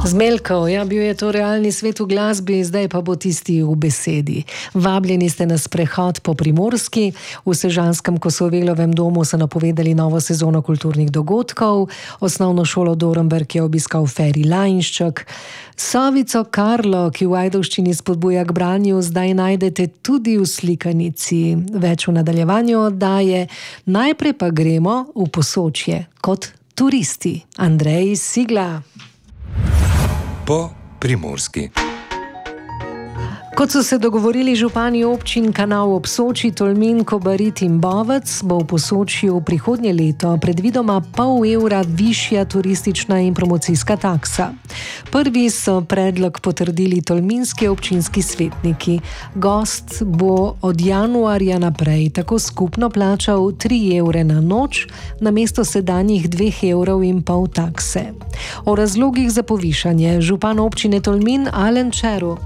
Zmeljkov, ja, bil je to realni svet v glasbi, zdaj pa bo tisti v besedi. Vabljeni ste na sprehod po Primorski. V sežanskem Kosovelovem domu so napovedali novo sezono kulturnih dogodkov. Osnovno šolo Dornberk je obiskal Feri Lajnšček. Sovico Karlo, ki v Ajdovščini spodbuja k branju, zdaj najdete tudi v slikanici. Več v nadaljevanju oddaje. Najprej pa gremo v Posočje kot turisti. Andrej Sigla. Po Primorski. Kot so se dogovorili župani občin Kanal ob Soči, Tolmin, Kobarid in Bovec, bo v Posočju prihodnje leto predvidoma €0,5 višja turistična in promocijska taksa. Prvi so predlog potrdili tolminski občinski svetniki. Gost bo od januarja naprej tako skupno plačal €3 na noč, namesto sedanjih €2,5 takse. O razlogih za povišanje župan občine Tolmin Alen Čeru.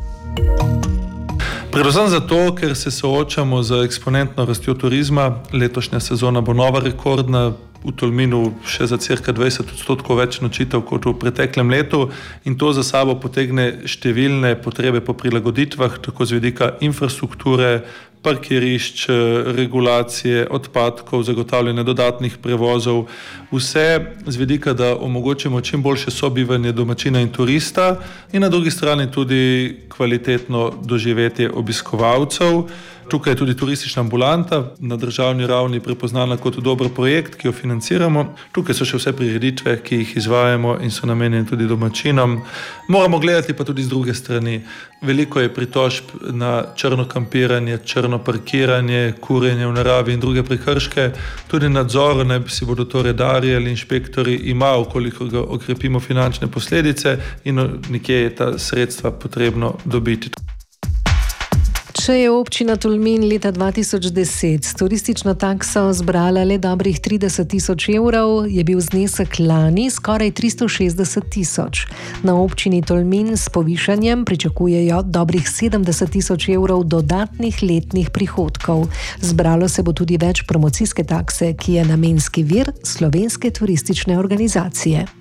Predvsem zato, ker se soočamo z eksponentno rastjo turizma. Letošnja sezona bo nova rekordna, v Tolminu še za cirka 20% več nočitev kot v preteklem letu in to za sabo potegne številne potrebe po prilagoditvah, tako z vidika infrastrukture, parkirišč, regulacije odpadkov, zagotavljanja dodatnih prevozov, vse z vidika, da omogočimo čim boljše sobivanje domačina in turista in na drugi strani tudi kvalitetno doživetje obiskovalcev. Tukaj je tudi turistična ambulanta na državni ravni prepoznana kot dober projekt, ki jo financiramo. Tukaj so še vse prireditve, ki jih izvajamo in so namenjene tudi domačinom. Moramo gledati pa tudi z druge strani. Veliko je pritožb na črno kampiranje, črno parkiranje, kurjenje v naravi in druge prekrške. Tudi nadzor, naj si bodo to redarji ali inšpektori, ima, ukoliko ga okrepimo, finančne posledice in nekje je ta sredstva potrebno dobiti. Če je občina Tolmin leta 2010 s turistično takso zbrala le dobrih 30 tisoč evrov, je bil znesek lani skoraj 360 tisoč. Na občini Tolmin s povišanjem pričakujejo dobrih 70 tisoč evrov dodatnih letnih prihodkov. Zbralo se bo tudi več promocijske takse, ki je namenski vir slovenske turistične organizacije.